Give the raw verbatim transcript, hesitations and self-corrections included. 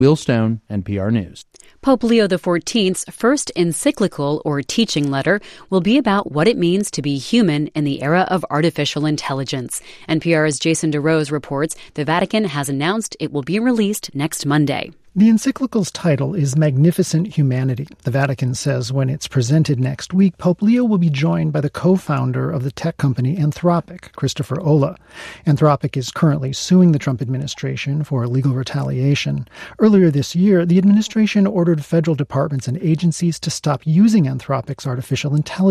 Will Stone, N P R News. Pope Leo the fourteenth's first encyclical or teaching letter will be about what it means to be human in the era of artificial intelligence. N P R's Jason DeRose reports the Vatican has announced it will be released next Monday. The encyclical's title is Magnificent Humanity. The Vatican says when it's presented next week, Pope Leo will be joined by the co-founder of the tech company Anthropic, Christopher Olah. Anthropic is currently suing the Trump administration for legal retaliation. Earlier this year, the administration ordered federal departments and agencies to stop using Anthropic's artificial intelligence